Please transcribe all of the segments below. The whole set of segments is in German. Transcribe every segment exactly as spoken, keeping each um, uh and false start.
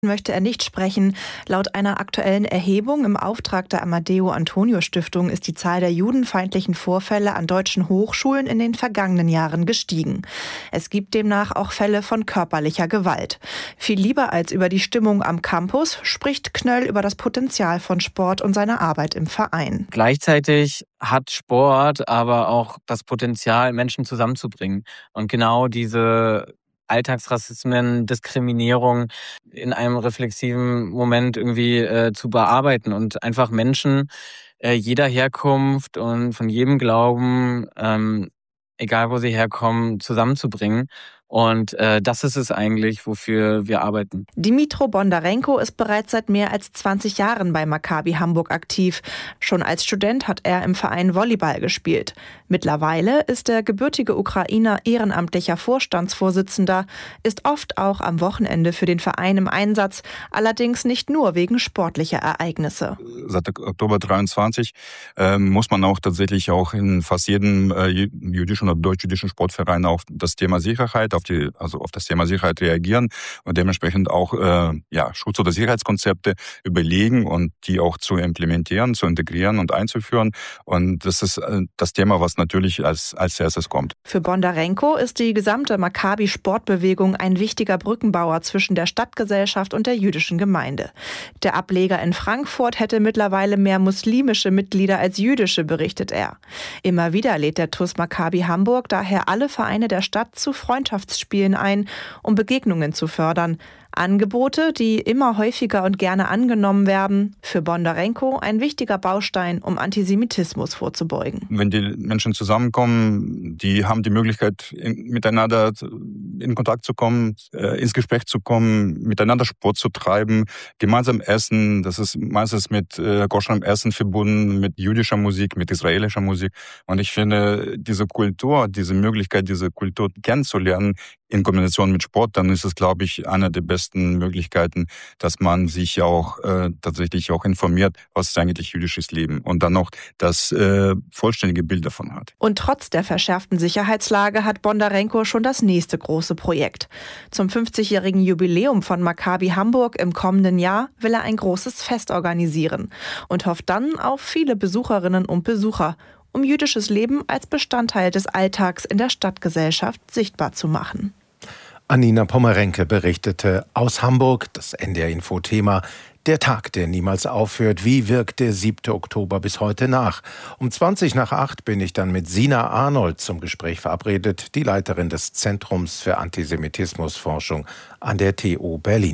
möchte er nicht sprechen. Laut einer aktuellen Erhebung im Auftrag der Amadeo-Antonio-Stiftung ist die Zahl der judenfeindlichen Vorfälle an deutschen Hochschulen in den vergangenen Jahren gestiegen. Es gibt demnach auch Fälle von körperlicher Gewalt. Viel lieber als über die Stimmung am Campus spricht Knöll über das Potenzial von Sport und seine Arbeit im Verein. Gleichzeitig hat Sport aber auch das Potenzial, Menschen zusammenzubringen. Und genau diese Alltagsrassismen, Diskriminierung in einem reflexiven Moment irgendwie äh, zu bearbeiten und einfach Menschen äh, jeder Herkunft und von jedem Glauben, ähm, egal wo sie herkommen, zusammenzubringen. Und äh, das ist es eigentlich, wofür wir arbeiten. Dimitro Bondarenko ist bereits seit mehr als zwanzig Jahren bei Maccabi Hamburg aktiv. Schon als Student hat er im Verein Volleyball gespielt. Mittlerweile ist der gebürtige Ukrainer ehrenamtlicher Vorstandsvorsitzender, ist oft auch am Wochenende für den Verein im Einsatz, allerdings nicht nur wegen sportlicher Ereignisse. Seit Oktober dreiundzwanzig äh, muss man auch tatsächlich auch in fast jedem äh, jüdischen oder deutsch-jüdischen Sportverein auf das Thema Sicherheit, auf die, also auf das Thema Sicherheit reagieren und dementsprechend auch äh, ja, Schutz- oder Sicherheitskonzepte überlegen und die auch zu implementieren, zu integrieren und einzuführen. Und das ist äh, das Thema, was natürlich als, als erstes kommt. Für Bondarenko ist die gesamte Maccabi-Sportbewegung ein wichtiger Brückenbauer zwischen der Stadtgesellschaft und der jüdischen Gemeinde. Der Ableger in Frankfurt hätte mittlerweile mehr muslimische Mitglieder als jüdische, berichtet er. Immer wieder lädt der T U S Maccabi Hamburg daher alle Vereine der Stadt zu Freundschaftsspielen ein, um Begegnungen zu fördern. Angebote, die immer häufiger und gerne angenommen werden, für Bondarenko ein wichtiger Baustein, um Antisemitismus vorzubeugen. Wenn die Menschen zusammenkommen, die haben die Möglichkeit, in, miteinander in Kontakt zu kommen, äh, ins Gespräch zu kommen, miteinander Sport zu treiben, gemeinsam essen. Das ist meistens mit äh, koschem Essen verbunden, mit jüdischer Musik, mit israelischer Musik. Und ich finde, diese Kultur, diese Möglichkeit, diese Kultur kennenzulernen, in Kombination mit Sport, dann ist es, glaube ich, eine der besten Möglichkeiten, dass man sich auch äh, tatsächlich auch informiert, was ist eigentlich jüdisches Leben und dann noch das äh, vollständige Bild davon hat. Und trotz der verschärften Sicherheitslage hat Bondarenko schon das nächste große Projekt. Zum fünfzigjährigen Jubiläum von Maccabi Hamburg im kommenden Jahr will er ein großes Fest organisieren und hofft dann auf viele Besucherinnen und Besucher, um jüdisches Leben als Bestandteil des Alltags in der Stadtgesellschaft sichtbar zu machen. Anina Pommerenke berichtete aus Hamburg, das N D R-Info-Thema, der Tag, der niemals aufhört. Wie wirkt der siebte Oktober bis heute nach? Um zwanzig nach acht bin ich dann mit Sina Arnold zum Gespräch verabredet, die Leiterin des Zentrums für Antisemitismusforschung an der T U Berlin.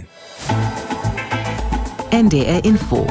N D R-Info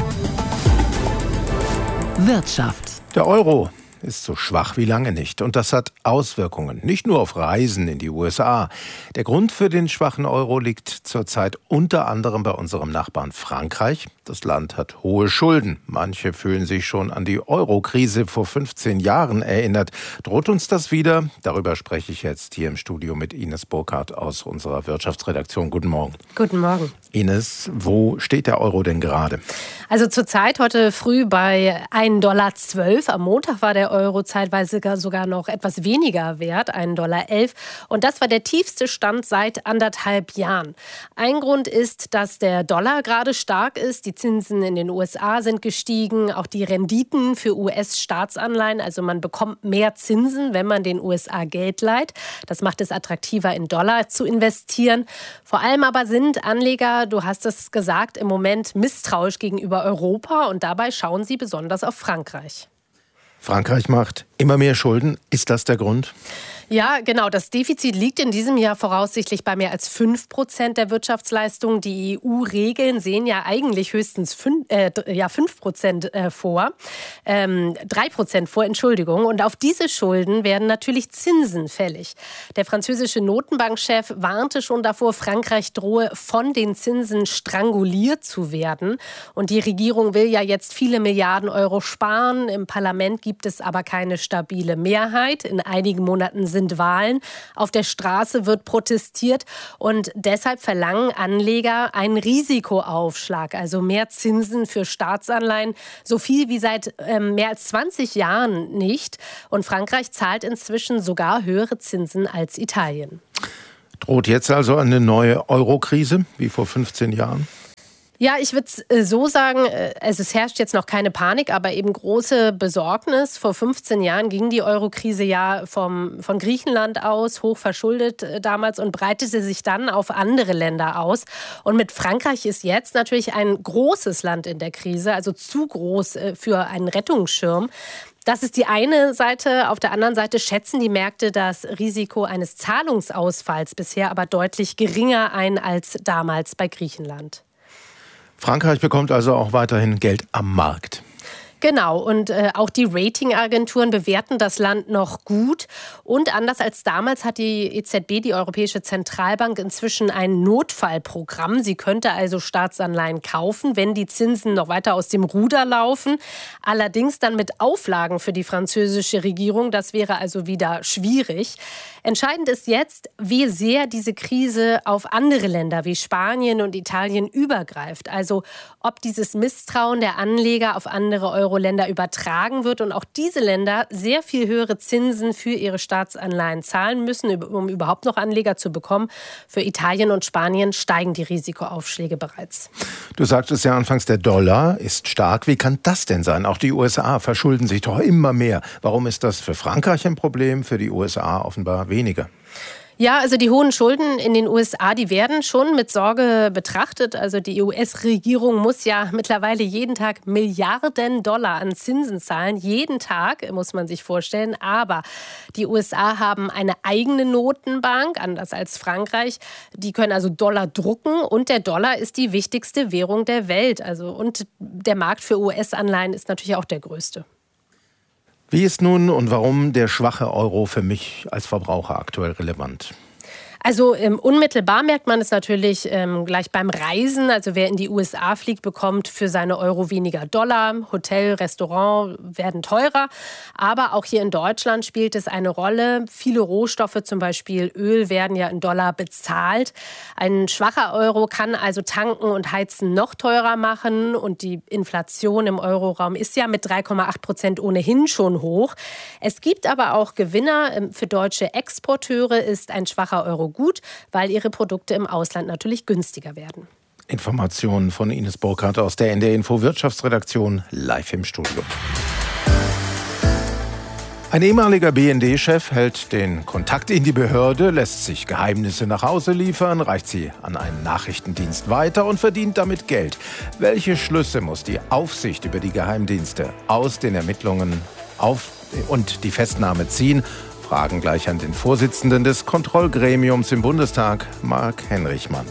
Wirtschaft. Der Euro ist so schwach wie lange nicht. Und das hat Auswirkungen, nicht nur auf Reisen in die U S A. Der Grund für den schwachen Euro liegt zurzeit unter anderem bei unserem Nachbarn Frankreich. Das Land hat hohe Schulden. Manche fühlen sich schon an die Euro-Krise vor fünfzehn Jahren erinnert. Droht uns das wieder? Darüber spreche ich jetzt hier im Studio mit Ines Burkhardt aus unserer Wirtschaftsredaktion. Guten Morgen. Guten Morgen. Ines, wo steht der Euro denn gerade? Also zurzeit heute früh bei ein Komma zwölf Dollar. Am Montag war der Euro zeitweise sogar noch etwas weniger wert, ein Komma elf Dollar. Und das war der tiefste Stand seit anderthalb Jahren. Ein Grund ist, dass der Dollar gerade stark ist. Die Zinsen in den U S A sind gestiegen, auch die Renditen für U S-Staatsanleihen. Also man bekommt mehr Zinsen, wenn man den U S A Geld leiht. Das macht es attraktiver, in Dollar zu investieren. Vor allem aber sind Anleger, du hast es gesagt, im Moment misstrauisch gegenüber Europa. Und dabei schauen sie besonders auf Frankreich. Frankreich macht immer mehr Schulden. Ist das der Grund? Ja, genau. Das Defizit liegt in diesem Jahr voraussichtlich bei mehr als fünf Prozent der Wirtschaftsleistung. Die E U-Regeln sehen ja eigentlich höchstens fünf, äh, ja, fünf Prozent äh, vor. Ähm, drei Prozent vor, Entschuldigung. Und auf diese Schulden werden natürlich Zinsen fällig. Der französische Notenbankchef warnte schon davor, Frankreich drohe von den Zinsen stranguliert zu werden. Und die Regierung will ja jetzt viele Milliarden Euro sparen. Im Parlament gibt es aber keine stabile Mehrheit. In einigen Monaten sind Wahlen. Auf der Straße wird protestiert und deshalb verlangen Anleger einen Risikoaufschlag, also mehr Zinsen für Staatsanleihen, so viel wie seit ähm, mehr als zwanzig Jahren nicht. Und Frankreich zahlt inzwischen sogar höhere Zinsen als Italien. Droht jetzt also eine neue Euro-Krise, wie vor fünfzehn Jahren? Ja, ich würde es so sagen, also es herrscht jetzt noch keine Panik, aber eben große Besorgnis. Vor fünfzehn Jahren ging die Eurokrise ja vom, von Griechenland aus, hoch verschuldet damals, und breitete sich dann auf andere Länder aus. Und mit Frankreich ist jetzt natürlich ein großes Land in der Krise, also zu groß für einen Rettungsschirm. Das ist die eine Seite. Auf der anderen Seite schätzen die Märkte das Risiko eines Zahlungsausfalls bisher aber deutlich geringer ein als damals bei Griechenland. Frankreich bekommt also auch weiterhin Geld am Markt. Genau, und äh, auch die Ratingagenturen bewerten das Land noch gut. Und anders als damals hat die E Z B, die Europäische Zentralbank, inzwischen ein Notfallprogramm. Sie könnte also Staatsanleihen kaufen, wenn die Zinsen noch weiter aus dem Ruder laufen. Allerdings dann mit Auflagen für die französische Regierung. Das wäre also wieder schwierig. Entscheidend ist jetzt, wie sehr diese Krise auf andere Länder wie Spanien und Italien übergreift. Also ob dieses Misstrauen der Anleger auf andere Euro-Länder übertragen wird und auch diese Länder sehr viel höhere Zinsen für ihre Staatsanleihen zahlen müssen, um überhaupt noch Anleger zu bekommen. Für Italien und Spanien steigen die Risikoaufschläge bereits. Du sagtest ja anfangs, der Dollar ist stark. Wie kann das denn sein? Auch die U S A verschulden sich doch immer mehr. Warum ist das für Frankreich ein Problem, für die U S A offenbar weniger? Ja, also die hohen Schulden in den U S A, die werden schon mit Sorge betrachtet. Also die U S-Regierung muss ja mittlerweile jeden Tag Milliarden Dollar an Zinsen zahlen. Jeden Tag, muss man sich vorstellen. Aber die U S A haben eine eigene Notenbank, anders als Frankreich. Die können also Dollar drucken und der Dollar ist die wichtigste Währung der Welt. Also und der Markt für U S-Anleihen ist natürlich auch der größte. Wie ist nun und warum der schwache Euro für mich als Verbraucher aktuell relevant? Also ähm, unmittelbar merkt man es natürlich ähm, gleich beim Reisen. Also wer in die U S A fliegt, bekommt für seine Euro weniger Dollar. Hotel, Restaurant werden teurer. Aber auch hier in Deutschland spielt es eine Rolle. Viele Rohstoffe, zum Beispiel Öl, werden ja in Dollar bezahlt. Ein schwacher Euro kann also tanken und heizen noch teurer machen. Und die Inflation im Euroraum ist ja mit drei Komma acht Prozent ohnehin schon hoch. Es gibt aber auch Gewinner. Für deutsche Exporteure ist ein schwacher Euro gut, weil ihre Produkte im Ausland natürlich günstiger werden. Informationen von Ines Burkhardt aus der N D R Info Wirtschaftsredaktion live im Studio. Ein ehemaliger B N D-Chef hält den Kontakt in die Behörde, lässt sich Geheimnisse nach Hause liefern, reicht sie an einen Nachrichtendienst weiter und verdient damit Geld. Welche Schlüsse muss die Aufsicht über die Geheimdienste aus den Ermittlungen auf und die Festnahme ziehen? Fragen gleich an den Vorsitzenden des Kontrollgremiums im Bundestag, Marc Henrichmann.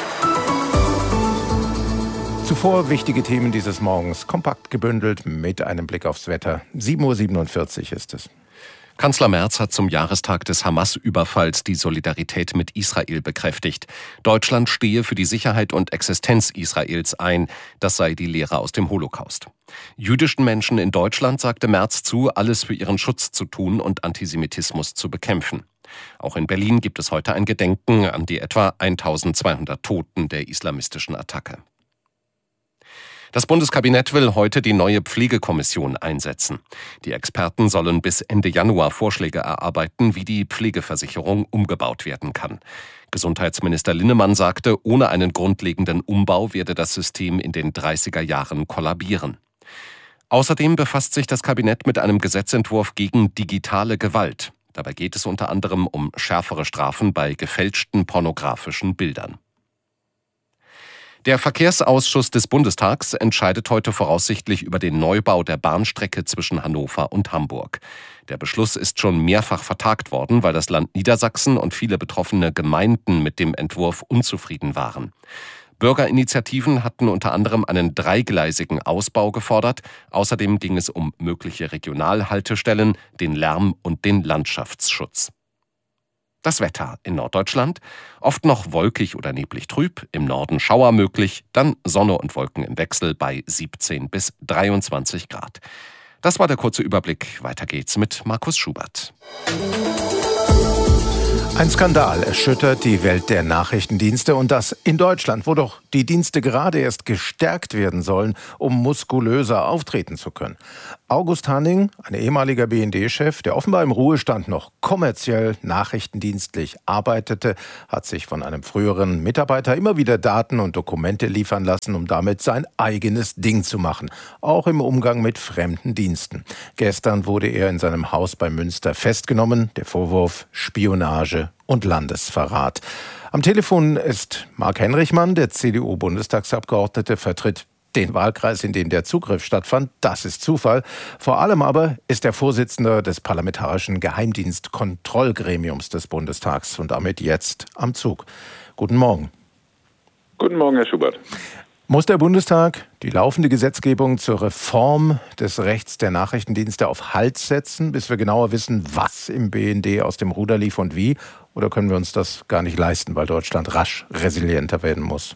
Zuvor wichtige Themen dieses Morgens, kompakt gebündelt mit einem Blick aufs Wetter. sieben Uhr siebenundvierzig ist es. Kanzler Merz hat zum Jahrestag des Hamas-Überfalls die Solidarität mit Israel bekräftigt. Deutschland stehe für die Sicherheit und Existenz Israels ein. Das sei die Lehre aus dem Holocaust. Jüdischen Menschen in Deutschland sagte Merz zu, alles für ihren Schutz zu tun und Antisemitismus zu bekämpfen. Auch in Berlin gibt es heute ein Gedenken an die etwa eintausendzweihundert Toten der islamistischen Attacke. Das Bundeskabinett will heute die neue Pflegekommission einsetzen. Die Experten sollen bis Ende Januar Vorschläge erarbeiten, wie die Pflegeversicherung umgebaut werden kann. Gesundheitsminister Linnemann sagte, ohne einen grundlegenden Umbau werde das System in den dreißiger Jahren kollabieren. Außerdem befasst sich das Kabinett mit einem Gesetzentwurf gegen digitale Gewalt. Dabei geht es unter anderem um schärfere Strafen bei gefälschten pornografischen Bildern. Der Verkehrsausschuss des Bundestags entscheidet heute voraussichtlich über den Neubau der Bahnstrecke zwischen Hannover und Hamburg. Der Beschluss ist schon mehrfach vertagt worden, weil das Land Niedersachsen und viele betroffene Gemeinden mit dem Entwurf unzufrieden waren. Bürgerinitiativen hatten unter anderem einen dreigleisigen Ausbau gefordert. Außerdem ging es um mögliche Regionalhaltestellen, den Lärm und den Landschaftsschutz. Das Wetter in Norddeutschland, oft noch wolkig oder neblig trüb, im Norden Schauer möglich, dann Sonne und Wolken im Wechsel bei siebzehn bis dreiundzwanzig Grad. Das war der kurze Überblick. Weiter geht's mit Markus Schubert. Ein Skandal erschüttert die Welt der Nachrichtendienste und das in Deutschland, wo doch die Dienste gerade erst gestärkt werden sollen, um muskulöser auftreten zu können. August Hanning, ein ehemaliger B N D-Chef, der offenbar im Ruhestand noch kommerziell nachrichtendienstlich arbeitete, hat sich von einem früheren Mitarbeiter immer wieder Daten und Dokumente liefern lassen, um damit sein eigenes Ding zu machen, auch im Umgang mit fremden Diensten. Gestern wurde er in seinem Haus bei Münster festgenommen, der Vorwurf Spionage und Landesverrat. Am Telefon ist Marc Henrichmann, der C D U-Bundestagsabgeordnete, vertritt den Wahlkreis, in dem der Zugriff stattfand. Das ist Zufall. Vor allem aber ist er Vorsitzender des Parlamentarischen Geheimdienstkontrollgremiums des Bundestags und damit jetzt am Zug. Guten Morgen. Guten Morgen, Herr Schubert. Muss der Bundestag die laufende Gesetzgebung zur Reform des Rechts der Nachrichtendienste auf Halt setzen, bis wir genauer wissen, was im B N D aus dem Ruder lief und wie? Oder können wir uns das gar nicht leisten, weil Deutschland rasch resilienter werden muss?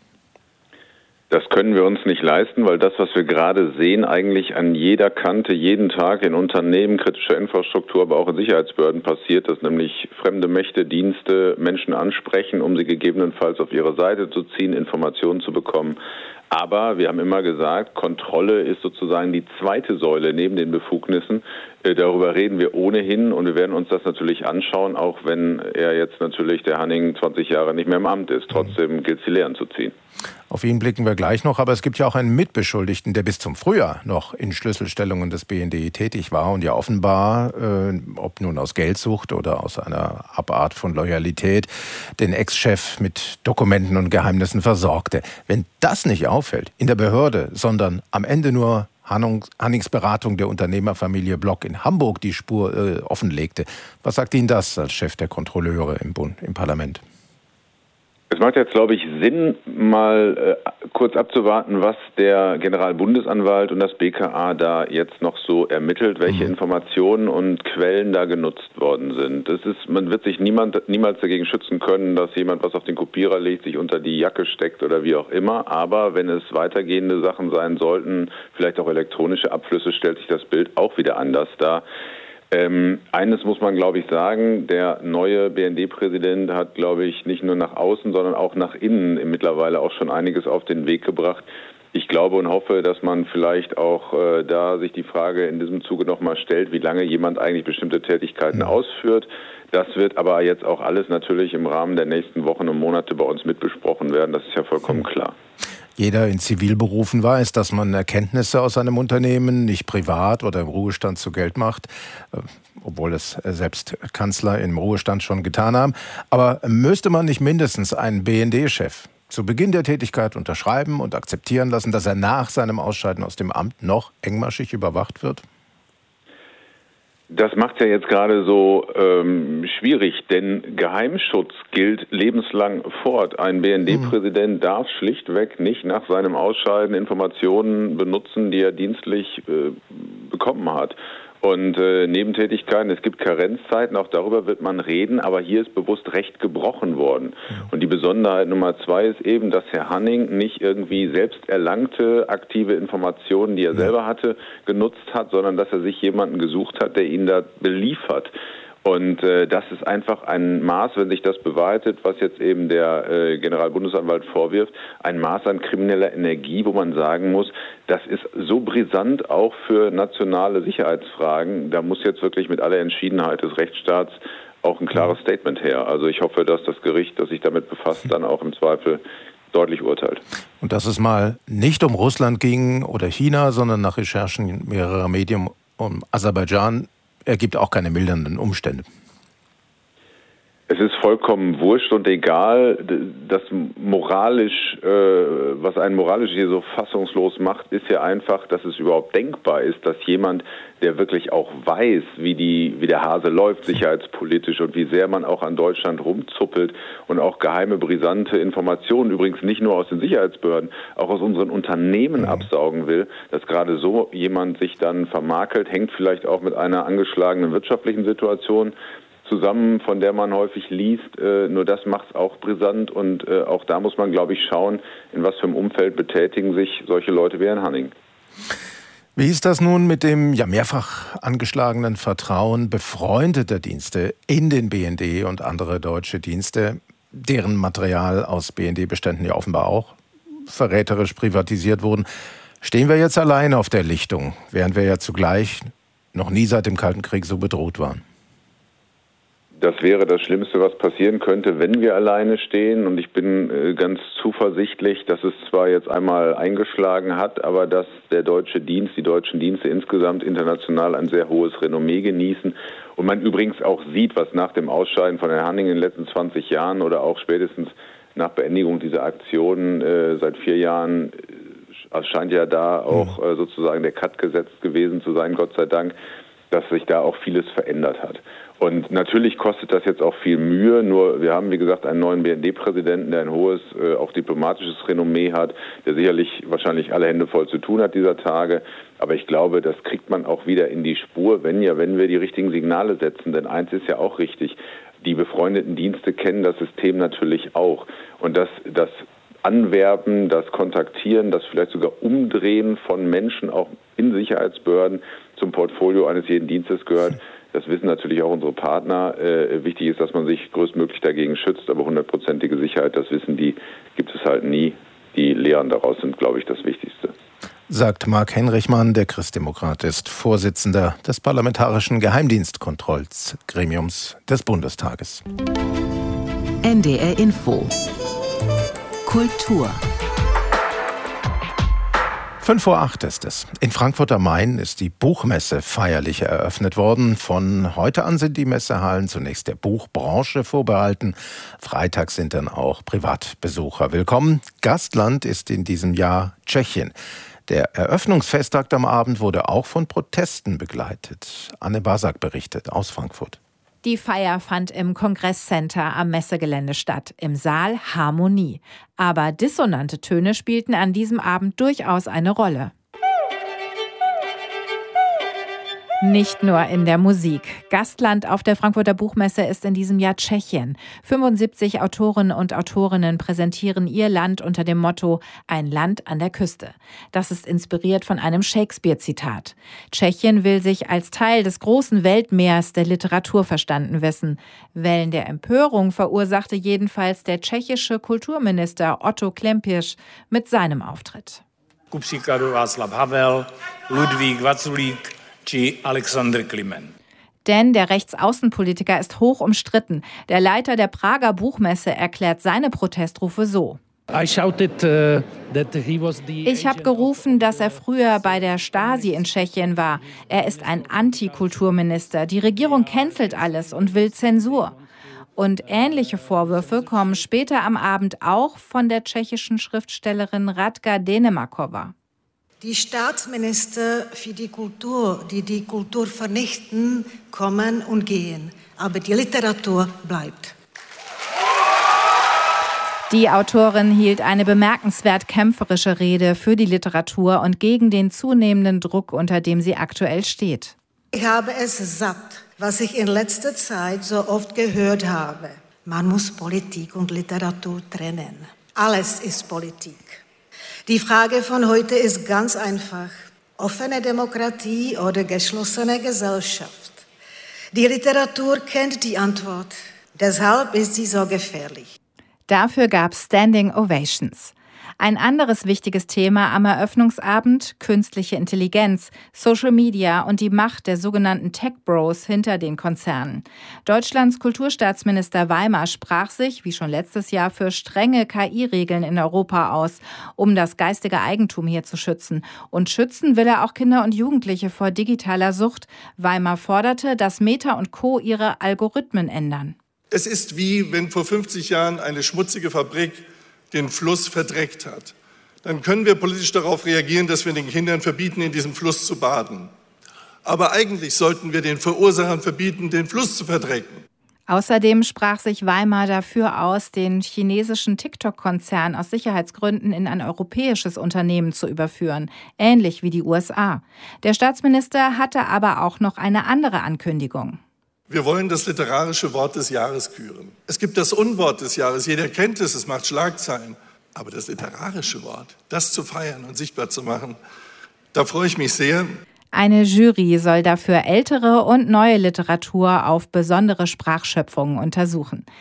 Das können wir uns nicht leisten, weil das, was wir gerade sehen, eigentlich an jeder Kante, jeden Tag in Unternehmen, kritischer Infrastruktur, aber auch in Sicherheitsbehörden passiert, dass nämlich fremde Mächte, Dienste Menschen ansprechen, um sie gegebenenfalls auf ihre Seite zu ziehen, Informationen zu bekommen. Aber wir haben immer gesagt, Kontrolle ist sozusagen die zweite Säule neben den Befugnissen. Äh, darüber reden wir ohnehin und wir werden uns das natürlich anschauen, auch wenn er jetzt natürlich, der Hanning, zwanzig Jahre nicht mehr im Amt ist. Trotzdem gilt es, die Lehren zu ziehen. Auf ihn blicken wir gleich noch, aber es gibt ja auch einen Mitbeschuldigten, der bis zum Frühjahr noch in Schlüsselstellungen des B N D tätig war und ja offenbar, äh, ob nun aus Geldsucht oder aus einer Abart von Loyalität, den Ex-Chef mit Dokumenten und Geheimnissen versorgte. Wenn das nicht auffällt in der Behörde, sondern am Ende nur Hannings Beratung der Unternehmerfamilie Block in Hamburg die Spur äh, offenlegte, was sagt Ihnen das als Chef der Kontrolleure im Bund, im Parlament? Es macht jetzt, glaube ich, Sinn, mal äh, kurz abzuwarten, was der Generalbundesanwalt und das B K A da jetzt noch so ermittelt, welche mhm. Informationen und Quellen da genutzt worden sind. Das ist, man wird sich niemand, niemals dagegen schützen können, dass jemand was auf den Kopierer legt, sich unter die Jacke steckt oder wie auch immer. Aber wenn es weitergehende Sachen sein sollten, vielleicht auch elektronische Abflüsse, stellt sich das Bild auch wieder anders dar. Ähm, eines muss man, glaube ich, sagen, der neue B N D-Präsident hat, glaube ich, nicht nur nach außen, sondern auch nach innen mittlerweile auch schon einiges auf den Weg gebracht. Ich glaube und hoffe, dass man vielleicht auch äh, da sich die Frage in diesem Zuge nochmal stellt, wie lange jemand eigentlich bestimmte Tätigkeiten ausführt. Das wird aber jetzt auch alles natürlich im Rahmen der nächsten Wochen und Monate bei uns mitbesprochen werden. Das ist ja vollkommen klar. Jeder in Zivilberufen weiß, dass man Erkenntnisse aus einem Unternehmen nicht privat oder im Ruhestand zu Geld macht, obwohl es selbst Kanzler im Ruhestand schon getan haben. Aber müsste man nicht mindestens einen B N D-Chef zu Beginn der Tätigkeit unterschreiben und akzeptieren lassen, dass er nach seinem Ausscheiden aus dem Amt noch engmaschig überwacht wird? Das macht ja jetzt gerade so ähm, schwierig, denn Geheimschutz gilt lebenslang fort. Ein B N D-Präsident darf schlichtweg nicht nach seinem Ausscheiden Informationen benutzen, die er dienstlich äh, bekommen hat. Und äh, Nebentätigkeiten, es gibt Karenzzeiten, auch darüber wird man reden, aber hier ist bewusst Recht gebrochen worden. Und die Besonderheit Nummer zwei ist eben, dass Herr Hanning nicht irgendwie selbst erlangte aktive Informationen, die er selber hatte, genutzt hat, sondern dass er sich jemanden gesucht hat, der ihn da beliefert. Und äh, das ist einfach ein Maß, wenn sich das bewahrheitet, was jetzt eben der äh, Generalbundesanwalt vorwirft, ein Maß an krimineller Energie, wo man sagen muss, das ist so brisant auch für nationale Sicherheitsfragen. Da muss jetzt wirklich mit aller Entschiedenheit des Rechtsstaats auch ein klares Statement her. Also ich hoffe, dass das Gericht, das sich damit befasst, dann auch im Zweifel deutlich urteilt. Und dass es mal nicht um Russland ging oder China, sondern nach Recherchen mehrerer Medien um Aserbaidschan, ergibt auch keine mildernden Umstände. Es ist vollkommen wurscht und egal. Das moralisch, äh, was einen moralisch hier so fassungslos macht, ist ja einfach, dass es überhaupt denkbar ist, dass jemand, der wirklich auch weiß, wie die, wie der Hase läuft sicherheitspolitisch und wie sehr man auch an Deutschland rumzuppelt und auch geheime, brisante Informationen, übrigens nicht nur aus den Sicherheitsbehörden, auch aus unseren Unternehmen mhm. absaugen will, dass gerade so jemand sich dann vermakelt, hängt vielleicht auch mit einer angeschlagenen wirtschaftlichen Situation zusammen, von der man häufig liest. Äh, nur das macht es auch brisant und äh, auch da muss man, glaube ich, schauen, in was für einem Umfeld betätigen sich solche Leute wie Herrn Hanning. Wie ist das nun mit dem ja mehrfach angeschlagenen Vertrauen befreundeter Dienste in den B N D und andere deutsche Dienste, deren Material aus B N D-Beständen ja offenbar auch verräterisch privatisiert wurden, stehen wir jetzt allein auf der Lichtung, während wir ja zugleich noch nie seit dem Kalten Krieg so bedroht waren. Das wäre das Schlimmste, was passieren könnte, wenn wir alleine stehen. Und ich bin äh, ganz zuversichtlich, dass es zwar jetzt einmal eingeschlagen hat, aber dass der deutsche Dienst, die deutschen Dienste insgesamt international ein sehr hohes Renommee genießen. Und man übrigens auch sieht, was nach dem Ausscheiden von Herrn Hanning in den letzten zwanzig Jahren oder auch spätestens nach Beendigung dieser Aktion äh, seit vier Jahren äh, scheint ja da auch äh, sozusagen der Cut gesetzt gewesen zu sein, Gott sei Dank, dass sich da auch vieles verändert hat. Und natürlich kostet das jetzt auch viel Mühe, nur wir haben, wie gesagt, einen neuen B N D-Präsidenten, der ein hohes, äh, auch diplomatisches Renommee hat, der sicherlich wahrscheinlich alle Hände voll zu tun hat dieser Tage. Aber ich glaube, das kriegt man auch wieder in die Spur, wenn ja, wenn wir die richtigen Signale setzen. Denn eins ist ja auch richtig, die befreundeten Dienste kennen das System natürlich auch. Und das, das Anwerben, das Kontaktieren, das vielleicht sogar Umdrehen von Menschen auch in Sicherheitsbehörden zum Portfolio eines jeden Dienstes gehört. Das wissen natürlich auch unsere Partner. Äh, wichtig ist, dass man sich größtmöglich dagegen schützt, aber hundertprozentige Sicherheit, das wissen die, gibt es halt nie. Die Lehren daraus sind, glaube ich, das Wichtigste. Sagt Marc Henrichmann, der Christdemokrat ist Vorsitzender des Parlamentarischen Geheimdienstkontrollgremiums des Bundestages. N D R Info. Kultur. Fünf vor acht ist es. In Frankfurt am Main ist die Buchmesse feierlich eröffnet worden. Von heute an sind die Messehallen zunächst der Buchbranche vorbehalten. Freitag sind dann auch Privatbesucher willkommen. Gastland ist in diesem Jahr Tschechien. Der Eröffnungsfesttag am Abend wurde auch von Protesten begleitet. Anne Basak berichtet aus Frankfurt. Die Feier fand im Kongresscenter am Messegelände statt, im Saal Harmonie. Aber dissonante Töne spielten an diesem Abend durchaus eine Rolle. Nicht nur in der Musik. Gastland auf der Frankfurter Buchmesse ist in diesem Jahr Tschechien. fünfundsiebzig Autorinnen und Autorinnen präsentieren ihr Land unter dem Motto »Ein Land an der Küste«. Das ist inspiriert von einem Shakespeare-Zitat. Tschechien will sich als Teil des großen Weltmeers der Literatur verstanden wissen. Wellen der Empörung verursachte jedenfalls der tschechische Kulturminister Otto Klempisch mit seinem Auftritt. Ku příkladu Václav Havel, Ludvík Vaculík, Alexander Klimen. Denn der Rechtsaußenpolitiker ist hoch umstritten. Der Leiter der Prager Buchmesse erklärt seine Protestrufe so. Ich habe gerufen, dass er früher bei der Stasi in Tschechien war. Er ist ein Antikulturminister. Die Regierung cancelt alles und will Zensur. Und ähnliche Vorwürfe kommen später am Abend auch von der tschechischen Schriftstellerin Radka Denemakova. Die Staatsminister für die Kultur, die die Kultur vernichten, kommen und gehen. Aber die Literatur bleibt. Die Autorin hielt eine bemerkenswert kämpferische Rede für die Literatur und gegen den zunehmenden Druck, unter dem sie aktuell steht. Ich habe es satt, was ich in letzter Zeit so oft gehört habe. Man muss Politik und Literatur trennen. Alles ist Politik. Die Frage von heute ist ganz einfach. Offene Demokratie oder geschlossene Gesellschaft? Die Literatur kennt die Antwort. Deshalb ist sie so gefährlich. Dafür gab es Standing Ovations. Ein anderes wichtiges Thema am Eröffnungsabend: künstliche Intelligenz, Social Media und die Macht der sogenannten Tech Bros hinter den Konzernen. Deutschlands Kulturstaatsminister Weimar sprach sich, wie schon letztes Jahr, für strenge K I-Regeln in Europa aus, um das geistige Eigentum hier zu schützen. Und schützen will er auch Kinder und Jugendliche vor digitaler Sucht. Weimar forderte, dass Meta und Co. ihre Algorithmen ändern. Es ist wie, wenn vor fünfzig Jahren eine schmutzige Fabrik den Fluss verdreckt hat. Dann können wir politisch darauf reagieren, dass wir den Kindern verbieten, in diesem Fluss zu baden. Aber eigentlich sollten wir den Verursachern verbieten, den Fluss zu verdrecken. Außerdem sprach sich Weimar dafür aus, den chinesischen TikTok-Konzern aus Sicherheitsgründen in ein europäisches Unternehmen zu überführen, ähnlich wie die U S A. Der Staatsminister hatte aber auch noch eine andere Ankündigung. Wir wollen das literarische Wort des Jahres küren. Es gibt das Unwort des Jahres, jeder kennt es, es macht Schlagzeilen. Aber das literarische Wort, das zu feiern und sichtbar zu machen, da freue ich mich sehr. Eine Jury soll dafür ältere und neue Literatur auf besondere Sprachschöpfungen untersuchen.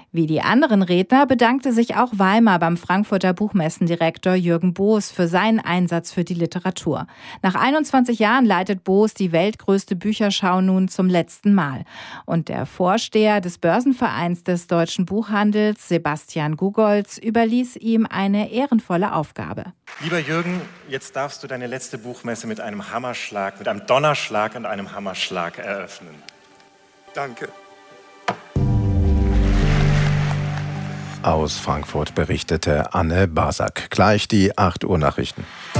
Wie die anderen Redner bedankte sich auch Weimar beim Frankfurter Buchmessendirektor Jürgen Boos für seinen Einsatz für die Literatur. Nach einundzwanzig Jahren leitet Boos die weltgrößte Bücherschau nun zum letzten Mal. Und der Vorsteher des Börsenvereins des deutschen Buchhandels, Sebastian Gugolz, überließ ihm eine ehrenvolle Aufgabe. Lieber Jürgen, jetzt darfst du deine letzte Buchmesse mit einem Hammerschlag, mit einem Donnerschlag und einem Hammerschlag eröffnen. Danke. Aus Frankfurt berichtete Anne Basak. Gleich die acht Uhr Nachrichten.